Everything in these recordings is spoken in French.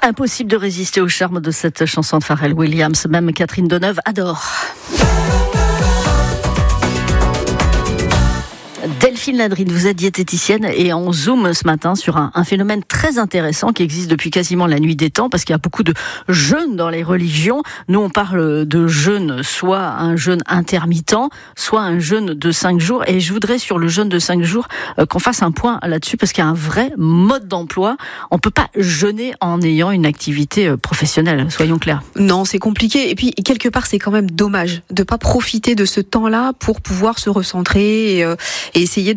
Impossible de résister au charme de cette chanson de Pharrell Williams. Même Catherine Deneuve adore. Delphine Ladrine, vous êtes diététicienne et on zoome ce matin sur un phénomène très intéressant qui existe depuis quasiment la nuit des temps, parce qu'il y a beaucoup de jeûnes dans les religions. Nous, on parle de jeûne, soit un jeûne intermittent, soit un jeûne de 5 jours. Et je voudrais, sur le jeûne de 5 jours, qu'on fasse un point là-dessus, parce qu'il y a un vrai mode d'emploi. On peut pas jeûner en ayant une activité professionnelle, soyons clairs. Non, c'est compliqué. Et puis, quelque part, c'est quand même dommage de pas profiter de ce temps-là pour pouvoir se recentrer et essayer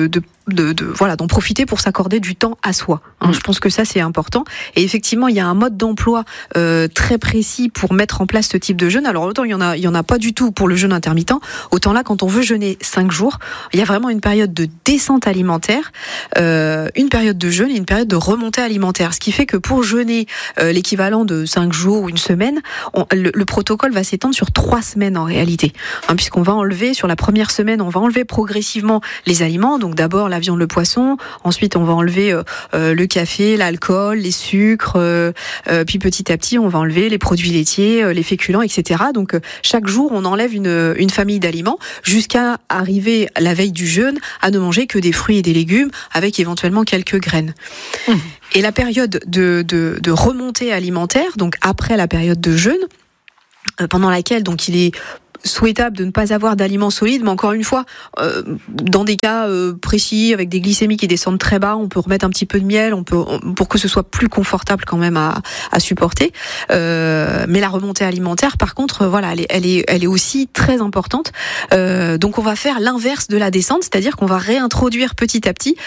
d'en profiter pour s'accorder du temps à soi. Je pense que ça, c'est important. Et effectivement, il y a un mode d'emploi très précis pour mettre en place ce type de jeûne. Alors, autant il y en a pas du tout pour le jeûne intermittent, autant là, quand on veut jeûner 5 jours, il y a vraiment une période de descente alimentaire, une période de jeûne et une période de remontée alimentaire. Ce qui fait que pour jeûner l'équivalent de 5 jours ou une semaine, le protocole va s'étendre sur 3 semaines en réalité. Puisqu'on va enlever, sur la première semaine, on va enlever progressivement les aliments. Donc d'abord la viande, le poisson, ensuite on va enlever le café, l'alcool, les sucres, puis petit à petit on va enlever les produits laitiers, les féculents, etc. Donc chaque jour on enlève une famille d'aliments jusqu'à arriver la veille du jeûne à ne manger que des fruits et des légumes avec éventuellement quelques graines. Et la période de remontée alimentaire, donc après la période de jeûne, pendant laquelle donc il est souhaitable de ne pas avoir d'aliments solides, mais encore une fois, dans des cas précis, avec des glycémies qui descendent très bas, on peut remettre un petit peu de miel, pour que ce soit plus confortable quand même à supporter. Mais la remontée alimentaire, par contre, voilà, elle est aussi très importante. Donc on va faire l'inverse de la descente, c'est-à-dire qu'on va réintroduire petit à petit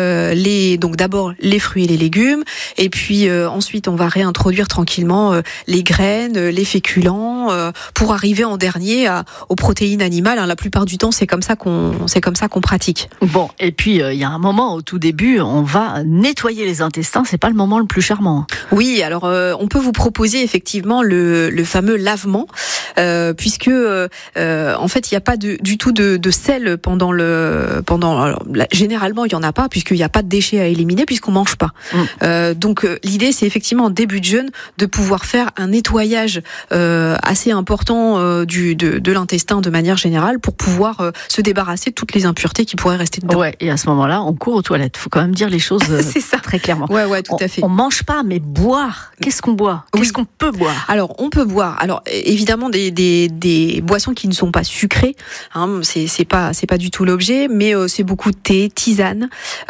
donc d'abord les fruits et les légumes, et puis ensuite on va réintroduire tranquillement les graines, les féculents, pour arriver en dernier aux protéines animales. La plupart du temps, c'est comme ça qu'on pratique. Bon, et puis il y a un moment au tout début, on va nettoyer les intestins. C'est pas le moment le plus charmant. Oui, alors on peut vous proposer effectivement le fameux lavement, puisque en fait il n'y a pas du tout de sel pendant généralement il y en a pas, puisqu'il n'y a pas de déchets à éliminer, puisqu'on mange pas. Donc l'idée, c'est effectivement en début de jeûne de pouvoir faire un nettoyage assez important de l'intestin de manière générale, pour pouvoir se débarrasser de toutes les impuretés qui pourraient rester dedans. Ouais, et à ce moment-là, on court aux toilettes. Faut quand même dire les choses c'est ça. Très clairement. Ouais, tout à fait. On mange pas, mais boire. Qu'est-ce qu'on boit ? Qu'est-ce qu'on peut boire ? Alors, on peut boire. Alors, évidemment, des boissons qui ne sont pas sucrées. C'est pas du tout l'objet, mais c'est beaucoup de thé, tisane,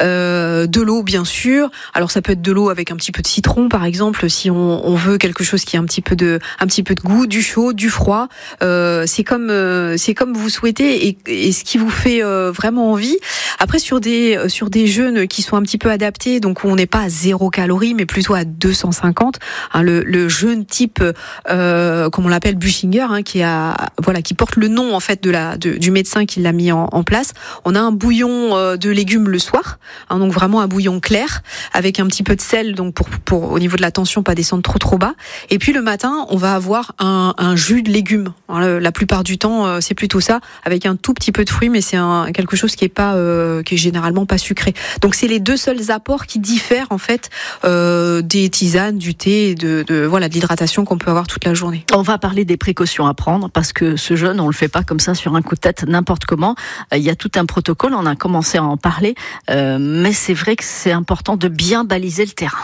de l'eau, bien sûr. Alors, ça peut être de l'eau avec un petit peu de citron, par exemple, si on veut quelque chose qui a un petit peu de goût, du chaud, du froid. C'est comme vous souhaitez et ce qui vous fait vraiment envie. Après, sur des jeûnes qui sont un petit peu adaptés, donc où on n'est pas à 0 calories, mais plutôt à 250, le jeûne type comme on l'appelle Buchinger, qui porte le nom en fait du médecin qui l'a mis en place. On a un bouillon de légumes le soir, donc vraiment un bouillon clair avec un petit peu de sel, donc pour au niveau de la tension pas descendre trop bas. Et puis le matin, on va avoir un jus de légumes. La plupart du temps, c'est plutôt ça, avec un tout petit peu de fruits, mais c'est quelque chose qui est généralement pas sucré. Donc c'est les deux seuls apports qui diffèrent en fait des tisanes, du thé, et de l'hydratation qu'on peut avoir toute la journée. On va parler des précautions à prendre, parce que ce jeûne, on le fait pas comme ça sur un coup de tête n'importe comment. Il y a tout un protocole, on a commencé à en parler, mais c'est vrai que c'est important de bien baliser le terrain.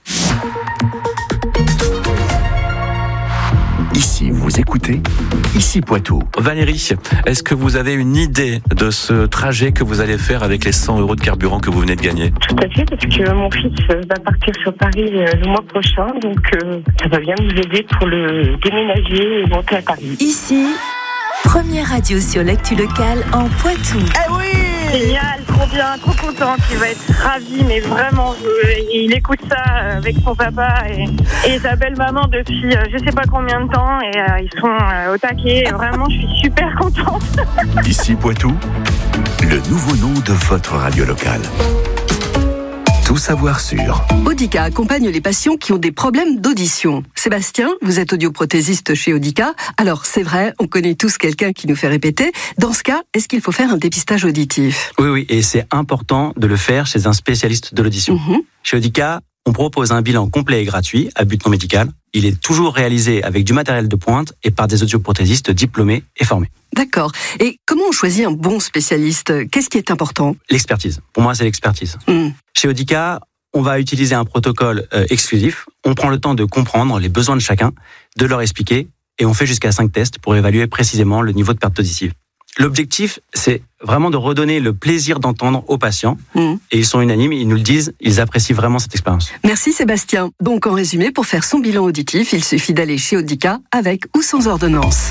Ici, vous écoutez Ici Poitou. Valérie, est-ce que vous avez une idée de ce trajet que vous allez faire avec les 100 € de carburant que vous venez de gagner ? Tout à fait, parce que mon fils va partir sur Paris le mois prochain, donc ça va bien nous aider pour le déménager et monter à Paris. Ici, première radio sur l'actu locale en Poitou. Eh oui! Génial, trop bien, trop content, il va être ravi, mais vraiment, il écoute ça avec son papa et sa belle-maman depuis je sais pas combien de temps, et ils sont au taquet, vraiment, je suis super contente. Ici Poitou, le nouveau nom de votre radio locale. Tout savoir sur Audica accompagne les patients qui ont des problèmes d'audition. Sébastien, vous êtes audioprothésiste chez Audica. Alors, c'est vrai, on connaît tous quelqu'un qui nous fait répéter. Dans ce cas, est-ce qu'il faut faire un dépistage auditif ? Oui, et c'est important de le faire chez un spécialiste de l'audition. Chez Audica, on propose un bilan complet et gratuit à but non médical. Il est toujours réalisé avec du matériel de pointe et par des audioprothésistes diplômés et formés. D'accord. Et comment on choisit un bon spécialiste? Qu'est-ce qui est important? L'expertise. Pour moi, c'est l'expertise. Chez Audica, on va utiliser un protocole exclusif. On prend le temps de comprendre les besoins de chacun, de leur expliquer, et on fait jusqu'à 5 tests pour évaluer précisément le niveau de perte auditive. L'objectif, c'est vraiment de redonner le plaisir d'entendre aux patients. Et ils sont unanimes, ils nous le disent, ils apprécient vraiment cette expérience. Merci Sébastien. Donc en résumé, pour faire son bilan auditif, il suffit d'aller chez Audica avec ou sans ordonnance.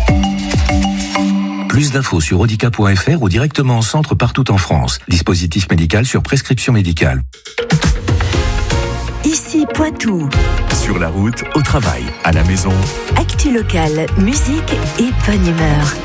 Plus d'infos sur audica.fr ou directement en centre partout en France. Dispositif médical sur prescription médicale. Ici Poitou. Sur la route, au travail, à la maison. Actu locale, musique et bonne humeur.